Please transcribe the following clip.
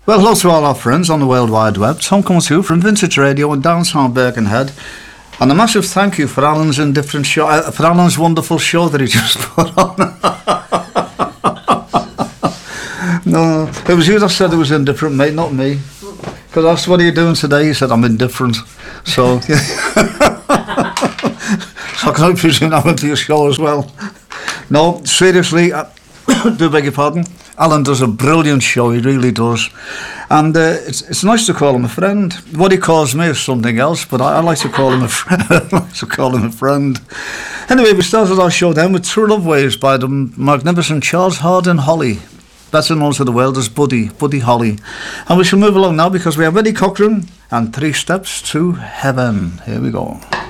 Well, hello to all our friends on the World Wide Web. Tom comes to you from Vintage Radio in downtown Birkenhead. And a massive thank you for Alan's indifferent show, for Alan's wonderful show that he just put on. No, it was you that said it was indifferent, mate, not me. Because I asked, what are you doing today? He said, I'm indifferent. So, so I can presume I went to your show as well. No, seriously, I do beg your pardon. Alan does a brilliant show, he really does. And it's nice to call him a friend. What he calls me is something else, but I like to call him a friend. I like to call him a friend. Anyway, we started our show then with True Love Waves by the magnificent Charles Hardin Holly, better known to the world as Buddy Holly. And we shall move along now because we have Eddie Cochran and 3 Steps to Heaven. Here we go.